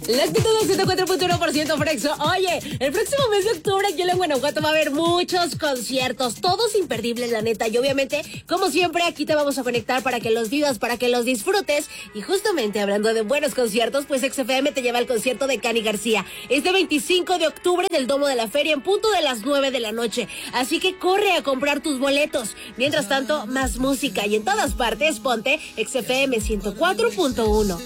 La actitud del 104.1% Frexo. Oye, el próximo mes de octubre aquí en Guanajuato va a haber muchos conciertos, todos imperdibles, la neta. Y obviamente, como siempre, aquí te vamos a conectar para que los vivas, para que los disfrutes. Y justamente hablando de buenos conciertos, pues XFM te lleva al concierto de Cani García. Este 25 de octubre del Domo de la Feria en punto de las 9 de la noche. Así que corre a comprar tus boletos. Mientras tanto, más música y en todas partes, ponte XFM 104.1.